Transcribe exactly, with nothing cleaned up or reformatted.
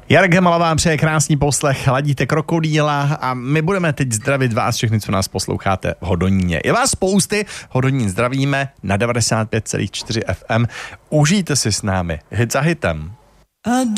Jarek Hemala vám přeje krásný poslech, ladíte Krokodýla a my budeme teď zdravit vás všechny, co nás posloucháte v Hodoníně. Je vás spousty, Hodonín zdravíme na devadesát pět celá čtyři F M. Užijte si s námi hit za hitem.